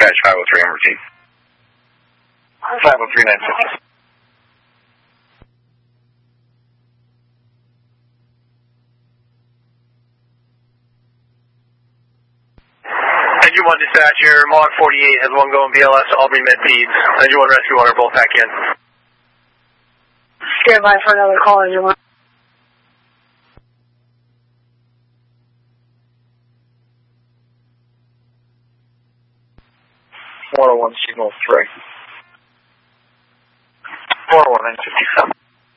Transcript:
dispatch 503 on routine. 503 950. Engine 1 dispatcher, Mach 48 has one going BLS to Albany Med Peds. Engine 1 rescue water, both back in. Stand by for another call, Engine 1. Signal 3. 401 957.